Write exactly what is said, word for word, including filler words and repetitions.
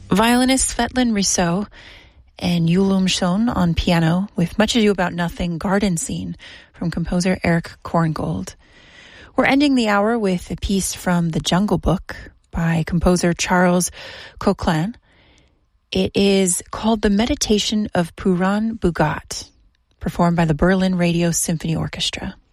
Violinist Svetlin Risseau and Yulum Shon on piano with Much Ado About Nothing Garden Scene from composer Eric Korngold. We're ending the hour with a piece from The Jungle Book by composer Charles Coquelin. It is called The Meditation of Puran Bhugat, performed by the Berlin Radio Symphony Orchestra.